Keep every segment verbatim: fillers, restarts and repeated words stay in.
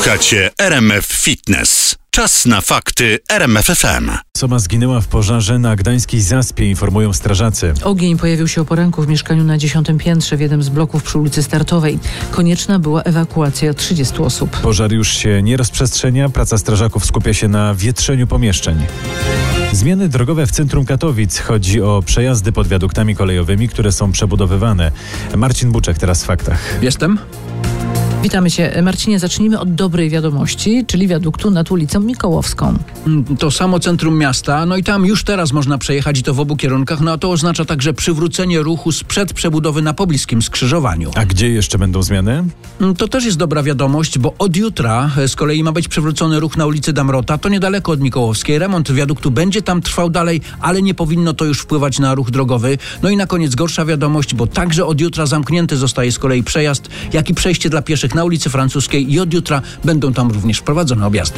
Słuchacie R M F Fitness. Czas na fakty R M F F M. Osoba zginęła w pożarze na gdańskiej Zaspie, informują strażacy. Ogień pojawił się o poranku w mieszkaniu na dziesiątym piętrze w jednym z bloków przy ulicy Startowej. Konieczna była ewakuacja trzydziestu osób. Pożar już się nie rozprzestrzenia, praca strażaków skupia się na wietrzeniu pomieszczeń. Zmiany drogowe w centrum Katowic. Chodzi o przejazdy pod wiaduktami kolejowymi, które są przebudowywane. Marcin Buczek teraz w faktach. Jestem. Witamy Cię. Marcinie, zacznijmy od dobrej wiadomości, czyli wiaduktu nad ulicą Mikołowską. To samo centrum miasta, no i tam już teraz można przejechać i to w obu kierunkach, no a to oznacza także przywrócenie ruchu sprzed przebudowy na pobliskim skrzyżowaniu. A gdzie jeszcze będą zmiany? To też jest dobra wiadomość, bo od jutra z kolei ma być przywrócony ruch na ulicy Damrota, to niedaleko od Mikołowskiej. Remont wiaduktu będzie tam trwał dalej, ale nie powinno to już wpływać na ruch drogowy. No i na koniec gorsza wiadomość, bo także od jutra zamknięty zostaje z kolei przejazd, jak i przejście dla pieszych na ulicy Francuskiej i od jutra będą tam również wprowadzone objazdy.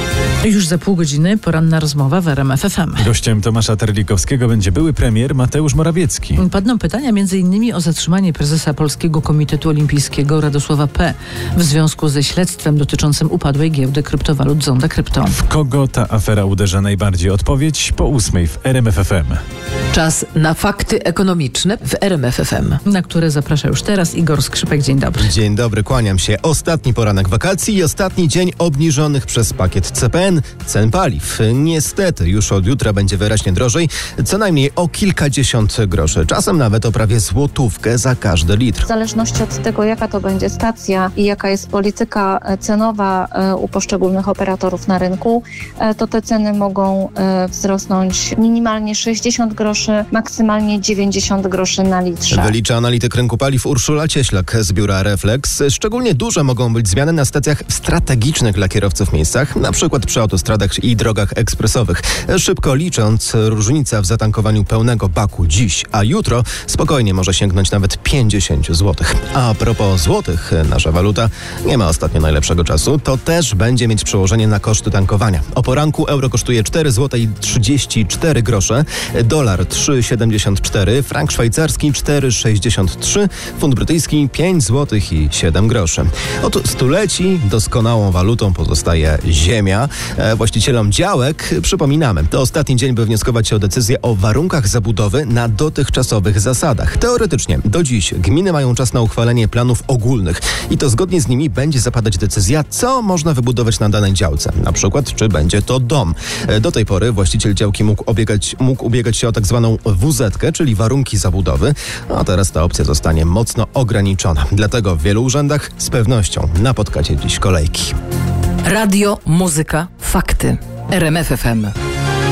Już za pół godziny poranna rozmowa w R M F F M. Gościem Tomasza Terlikowskiego będzie były premier Mateusz Morawiecki. Padną pytania między innymi o zatrzymanie prezesa Polskiego Komitetu Olimpijskiego Radosława P. w związku ze śledztwem dotyczącym upadłej giełdy kryptowalut Zonda Krypto. W kogo ta afera uderza najbardziej? Odpowiedź po ósmej w R M F F M. Czas na fakty ekonomiczne w R M F F M. Na które zaprasza już teraz Igor Skrzypek. Dzień dobry. Dzień dobry, kłaniam się. Ostatni poranek wakacji i ostatni dzień obniżonych przez pakiet C P N cen paliw. Niestety już od jutra będzie wyraźnie drożej, co najmniej o kilkadziesiąt groszy, czasem nawet o prawie złotówkę za każdy litr. W zależności od tego, jaka to będzie stacja i jaka jest polityka cenowa u poszczególnych operatorów na rynku, to te ceny mogą wzrosnąć minimalnie sześćdziesiąt groszy, maksymalnie dziewięćdziesiąt groszy na litrze. Wylicza analityk rynku paliw Urszula Cieślak z biura Reflex. Szczególnie duże mogą być zmiany na stacjach w strategicznych dla kierowców miejscach, na przykład przy autostradach i drogach ekspresowych. Szybko licząc, różnica w zatankowaniu pełnego baku dziś, a jutro spokojnie może sięgnąć nawet pięćdziesiąt złotych. A propos złotych, nasza waluta nie ma ostatnio najlepszego czasu. To też będzie mieć przełożenie na koszty tankowania. O poranku euro kosztuje cztery złote trzydzieści cztery grosze, dolar trzy złote siedemdziesiąt cztery, frank szwajcarski cztery złote sześćdziesiąt trzy, funt brytyjski pięć złotych i siedem groszy. Od stuleci doskonałą walutą pozostaje ziemia. Właścicielom działek przypominamy, to ostatni dzień, by wnioskować o decyzję o warunkach zabudowy na dotychczasowych zasadach. Teoretycznie do dziś gminy mają czas na uchwalenie planów ogólnych i to zgodnie z nimi będzie zapadać decyzja, co można wybudować na danej działce. Na przykład, czy będzie to dom. Do tej pory właściciel działki mógł ubiegać, mógł ubiegać się o tak zwaną W Z-kę, czyli warunki zabudowy, a teraz ta opcja zostanie mocno ograniczona. Dlatego w wielu urzędach z pewnością napotkacie dziś kolejki. Radio, muzyka, fakty. R M F F M.